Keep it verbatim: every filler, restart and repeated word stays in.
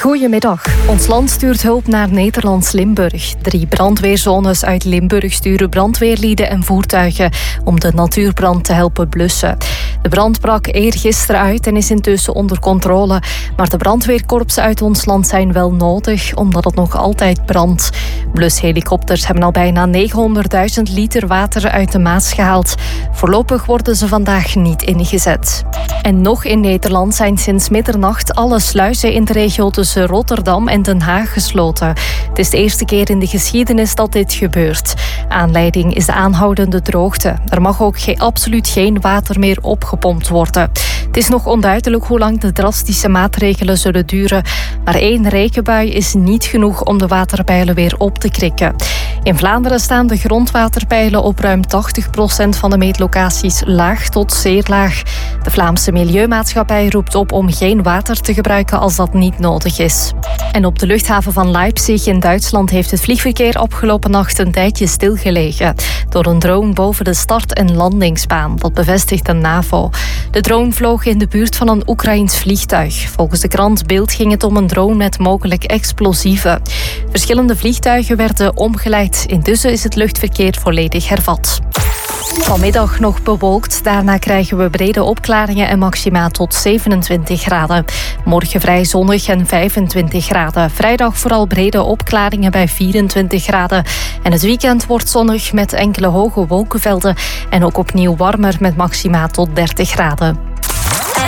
Goedemiddag. Ons land stuurt hulp naar Nederlands Limburg. Drie brandweerzones uit Limburg sturen brandweerlieden en voertuigen om de natuurbrand te helpen blussen. De brand brak eergisteren uit en is intussen onder controle. Maar de brandweerkorpsen uit ons land zijn wel nodig, omdat het nog altijd brandt. Blushelikopters hebben al bijna negenhonderdduizend liter water uit de Maas gehaald. Voorlopig worden ze vandaag niet ingezet. En nog in Nederland zijn sinds middernacht alle sluizen in de regio tussen Rotterdam en Den Haag gesloten. Het is de eerste keer in de geschiedenis dat dit gebeurt. Aanleiding is de aanhoudende droogte. Er mag ook ge- absoluut geen water meer opgepompt worden. Het is nog onduidelijk hoe lang de drastische maatregelen zullen duren, maar één regenbui is niet genoeg om de waterpeilen weer op te krikken. In Vlaanderen staan de grondwaterpeilen op ruim tachtig procent van de meetlocaties laag tot zeer laag. De Vlaamse Milieumaatschappij roept op om geen water te gebruiken als dat niet nodig is. En op de luchthaven van Leipzig in Duitsland heeft het vliegverkeer afgelopen nacht een tijdje stilgelegen door een drone boven de start- en landingsbaan. Dat bevestigt de NAVO. De drone vloog in de buurt van een Oekraïns vliegtuig. Volgens de krant Bild ging het om een drone met mogelijk explosieven. Verschillende vliegtuigen werden omgeleid. Intussen is het luchtverkeer volledig hervat. Vanmiddag nog bewolkt, daarna krijgen we brede opklaringen en maxima tot zevenentwintig graden. Morgen vrij zonnig en vijfentwintig graden. Vrijdag vooral brede opklaringen bij vierentwintig graden. En het weekend wordt zonnig met enkele hoge wolkenvelden en ook opnieuw warmer met maxima tot dertig graden.